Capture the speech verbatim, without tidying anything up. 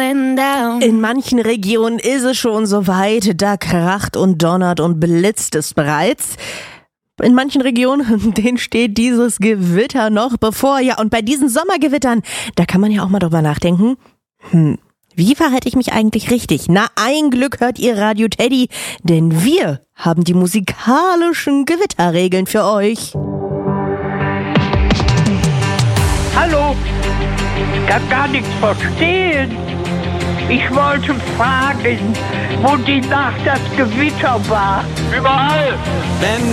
going down. In manchen Regionen ist es schon so weit, da kracht und donnert und blitzt es bereits. In manchen Regionen, denen steht dieses Gewitter noch bevor. Ja, und bei diesen Sommergewittern, da kann man ja auch mal drüber nachdenken, hm, wie verhalte ich mich eigentlich richtig? Na, ein Glück hört ihr Radio Teddy, denn wir haben die musikalischen Gewitterregeln für euch. Hallo, ich kann gar nichts verstehen. Ich wollte fragen, wo die Nacht das Gewitter war. Überall! Wenn